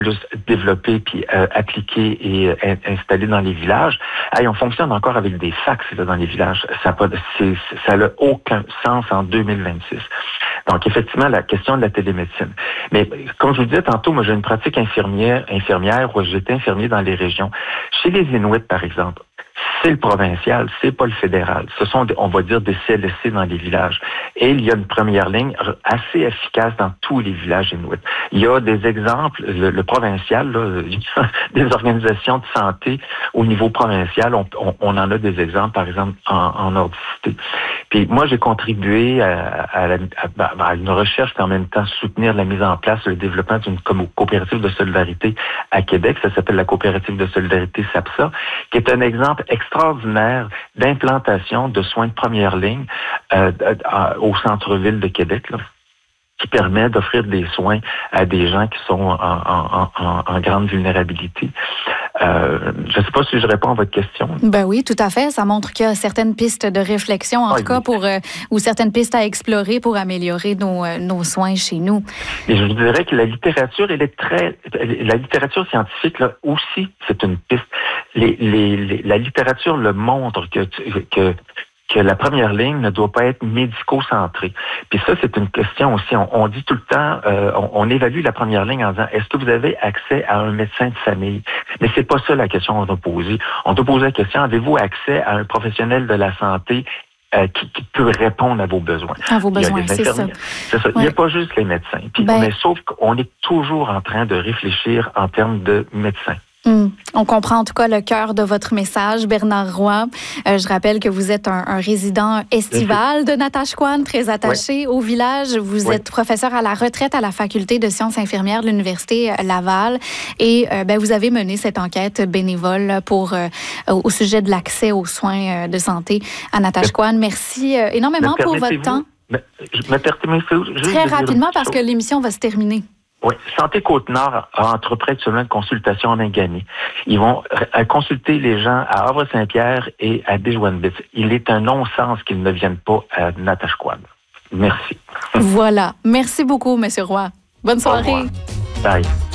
juste développé puis appliqué et installé dans les villages. Hey, on fonctionne encore avec des fax là, dans les villages. Ça n'a aucun sens en 2026. Donc, effectivement, la question de la télémédecine. Mais comme je vous disais tantôt, moi, j'ai une pratique infirmière où j'étais infirmier dans les régions. Chez les Inuits, par exemple, c'est le provincial, c'est pas le fédéral. Ce sont, on va dire, des CLSC dans les villages. Et il y a une première ligne assez efficace dans tous les villages inuits. Il y a des exemples, le provincial, là, des organisations de santé au niveau provincial, on en a des exemples, par exemple, en nordicité. Puis moi, j'ai contribué à une recherche qui en même temps soutenir la mise en place, le développement d'une coopérative de solidarité à Québec. Ça s'appelle la coopérative de solidarité SAPSA, qui est un exemple extraordinaire d'implantation de soins de première ligne au centre-ville de Québec, là, qui permet d'offrir des soins à des gens qui sont en grande vulnérabilité. Je ne sais pas si je réponds à votre question. Ben oui, tout à fait. Ça montre qu'il y a certaines pistes de réflexion, en tout cas, ou certaines pistes à explorer pour améliorer nos soins chez nous. Et je vous dirais que la littérature, la littérature scientifique, là, aussi, c'est une piste. La littérature le montre que la première ligne ne doit pas être médico-centrée. Puis ça, c'est une question aussi. On dit tout le temps, on évalue la première ligne en disant, est-ce que vous avez accès à un médecin de famille? Mais c'est pas ça la question qu'on doit poser. On doit poser la question, avez-vous accès à un professionnel de la santé qui peut répondre à vos besoins? À vos besoins, c'est ça. C'est ça. Ouais. Il n'y a pas juste les médecins. Puis, mais sauf qu'on est toujours en train de réfléchir en termes de médecins. On comprend en tout cas le cœur de votre message, Bernard Roy. Je rappelle que vous êtes un résident estival de Natashquan, très attaché au village. Vous êtes professeur à la retraite à la Faculté de sciences infirmières de l'Université Laval et vous avez mené cette enquête bénévole au sujet de l'accès aux soins de santé à Natashquan. Merci énormément pour votre temps. Très rapidement parce que l'émission va se terminer. Oui. Santé Côte-Nord a entrepris actuellement une consultation en Ingani. Ils vont consulter les gens à Havre-Saint-Pierre et à Desjouanbits. Il est un non-sens qu'ils ne viennent pas à Natashquan. Merci. Voilà. Merci beaucoup, M. Roy. Bonne soirée. Au revoir. Bye.